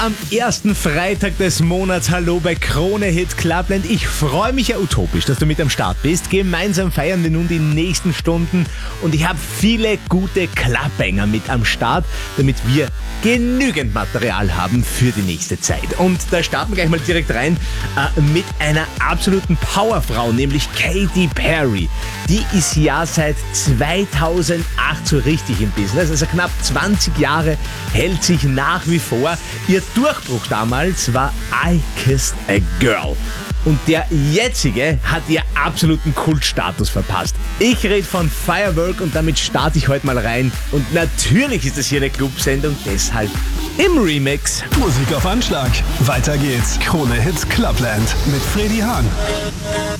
am ersten Freitag des Monats. Hallo bei Krone Hit Clubland. Ich freue mich ja utopisch, dass du mit am Start bist. Gemeinsam feiern wir nun die nächsten Stunden und ich habe viele gute Clubbanger mit am Start, damit wir genügend Material haben für die nächste Zeit. Und da starten wir gleich mal direkt rein mit einer absoluten Powerfrau, nämlich Katy Perry. Die ist ja seit 2008 so richtig im Business, also knapp 20 Jahre hält sich nach wie vor. Ihr Durchbruch damals war I Kissed a Girl. Und der jetzige hat ihr absoluten Kultstatus verpasst. Ich rede von Firework und damit starte ich heute mal rein. Und natürlich ist es hier eine Clubsendung, deshalb im Remix. Musik auf Anschlag. Weiter geht's. Krone Hit Clubland mit Freddy Hahn.